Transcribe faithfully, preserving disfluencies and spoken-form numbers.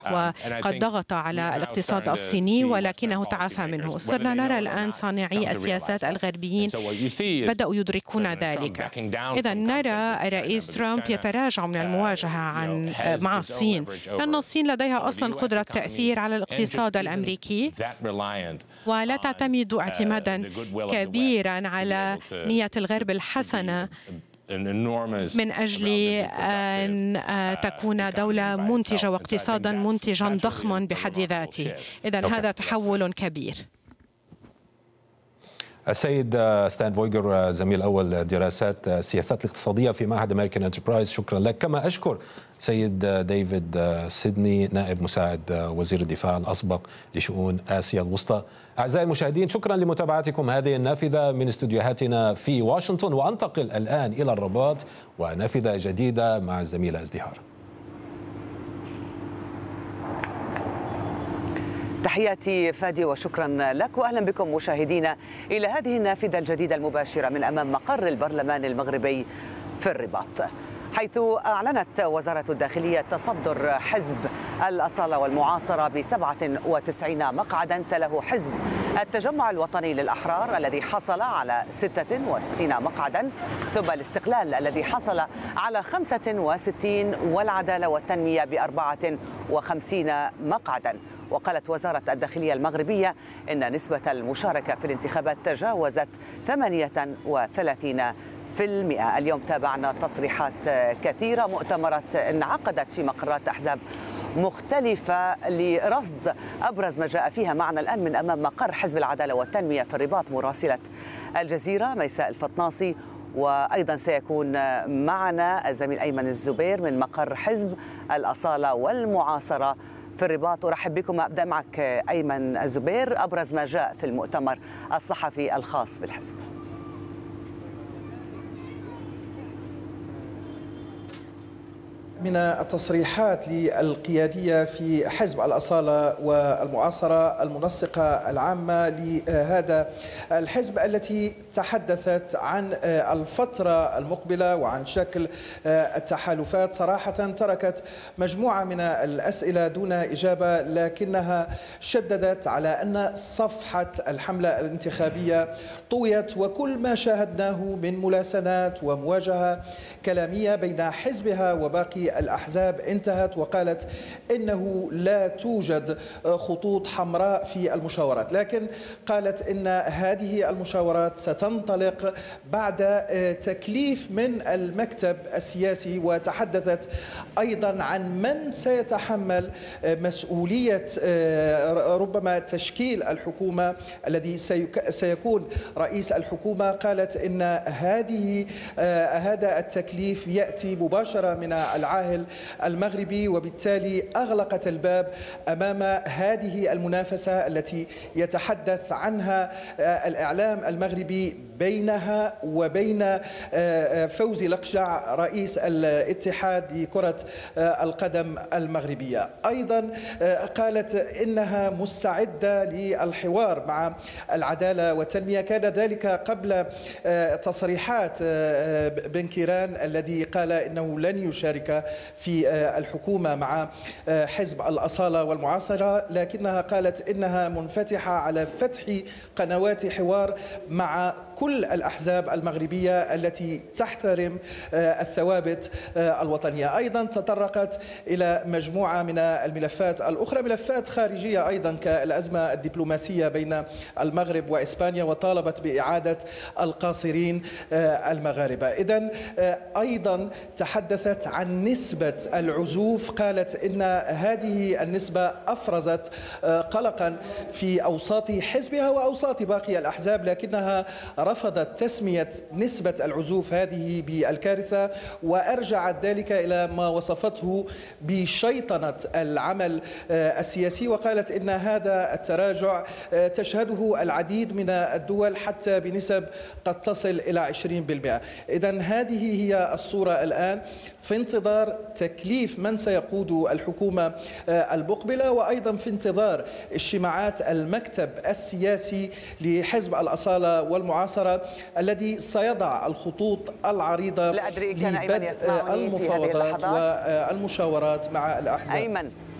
وقد ضغط على الاقتصاد الصيني ولكنه تعافى منه. صرنا نرى الآن صانعي السياسات الغربيين بدأوا يدركون ذلك. إذا نرى الرئيس ترامب يتراجع من المواجهة عن مع الصين، لأن الصين لديها أصلا قدرة تأثير على الاقتصاد الأمريكي ولا تعتمد اعتمادا كبيرا على نية الغرب الحسنة من أجل أن تكون دولة منتجة واقتصادا منتجا ضخما بحد ذاته. إذن هذا تحول كبير. السيد ستان فويجر، زميل أول دراسات السياسات الاقتصادية في معهد أمريكان انتربرايز، شكرا لك. كما أشكر سيد ديفيد سيدني، نائب مساعد وزير الدفاع الأسبق لشؤون آسيا الوسطى. أعزائي المشاهدين، شكرا لمتابعتكم هذه النافذة من استديوهاتنا في واشنطن، وأنتقل الآن إلى الرباط ونافذة جديدة مع الزميلة ازدهار. تحياتي فادي وشكرا لك، وأهلا بكم مشاهدينا إلى هذه النافذة الجديدة المباشرة من أمام مقر البرلمان المغربي في الرباط، حيث أعلنت وزارة الداخلية تصدر حزب الأصالة والمعاصرة بسبعة وتسعين مقعدا، تله حزب التجمع الوطني للأحرار الذي حصل على ستة وستين مقعدا، ثم الاستقلال الذي حصل على خمسة وستين، والعدالة والتنمية بأربعة وخمسين مقعدا. وقالت وزارة الداخلية المغربية إن نسبة المشاركة في الانتخابات تجاوزت ثمانية وثلاثين في المئة. اليوم تابعنا تصريحات كثيرة، مؤتمرات انعقدت في مقرات أحزاب مختلفة لرصد أبرز ما جاء فيها. معنا الآن من أمام مقر حزب العدالة والتنمية في الرباط مراسلة الجزيرة ميساء الفطناصي، وأيضا سيكون معنا الزميل أيمن الزبير من مقر حزب الأصالة والمعاصرة في الرباط. أرحب بكم. أبدأ معك أيمن الزبير، أبرز ما جاء في المؤتمر الصحفي الخاص بالحزب. من التصريحات للقيادية في حزب الأصالة والمعاصرة المنسقة العامة لهذا الحزب، التي تحدثت عن الفترة المقبلة وعن شكل التحالفات. صراحة تركت مجموعة من الأسئلة دون إجابة، لكنها شددت على أن صفحة الحملة الانتخابية طويت، وكل ما شاهدناه من ملاسنات ومواجهة كلامية بين حزبها وباقي الأحزاب انتهت. وقالت إنه لا توجد خطوط حمراء في المشاورات، لكن قالت إن هذه المشاورات ستنطلق بعد تكليف من المكتب السياسي، وتحدثت أيضا عن من سيتحمل مسؤولية ربما تشكيل الحكومة الذي سيكون رئيس الحكومة. قالت إن هذه هذا التكليف يأتي مباشرة من العاهل المغربي، وبالتالي أغلقت الباب أمام هذه المنافسة التي يتحدث عنها الإعلام المغربي بينها وبين فوزي لقجع رئيس الاتحاد لكرة القدم المغربية. أيضا قالت إنها مستعدة للحوار مع العدالة والتنمية. كان ذلك قبل تصريحات بن كيران الذي قال إنه لن يشارك في الحكومة مع حزب الأصالة والمعاصرة، لكنها قالت إنها منفتحة على فتح قنوات حوار مع كل الأحزاب المغربية التي تحترم الثوابت الوطنية. أيضا تطرقت إلى مجموعة من الملفات الأخرى، ملفات خارجية أيضا كالأزمة الدبلوماسية بين المغرب وإسبانيا، وطالبت بإعادة القاصرين المغاربة. إذن أيضا تحدثت عن نسبة العزوف. قالت إن هذه النسبة أفرزت قلقا في أوساط حزبها وأوساط باقي الأحزاب، لكنها رفضت تسمية نسبة العزوف هذه بالكارثة، وأرجعت ذلك إلى ما وصفته بشيطنة العمل السياسي. وقالت إن هذا التراجع تشهده العديد من الدول حتى بنسب قد تصل إلى عشرين بالمئة. إذن هذه هي الصورة الآن، في انتظار تكليف من سيقود الحكومة المقبلة، وأيضا في انتظار اجتماعات المكتب السياسي لحزب الأصالة والمعاصرة الذي سيضع الخطوط العريضة لا أدري كان أيمن يسمعني المفاوضات والمشاورات مع الأحزاب. أيمن